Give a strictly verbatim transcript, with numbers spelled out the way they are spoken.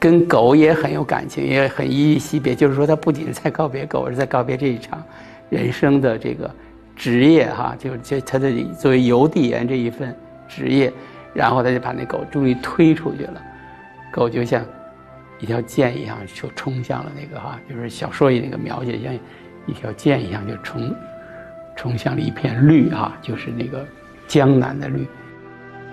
跟狗也很有感情，也很依依惜别。就是说，他不仅是在告别狗，而是在告别这一场人生的这个职业哈，就是这他的作为邮递员这一份职业。然后他就把那狗终于推出去了，狗就像一条箭一样就冲向了那个哈，就是小说里那个描写，像一条箭一样就冲冲向了一片绿哈，就是那个江南的绿。